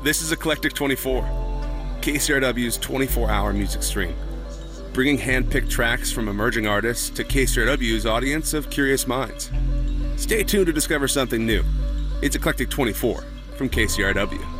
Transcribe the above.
This is Eclectic 24, KCRW's 24-hour music stream, bringing hand-picked tracks from emerging artists to KCRW's audience of curious minds. Stay tuned to discover something new. It's Eclectic 24 from KCRW.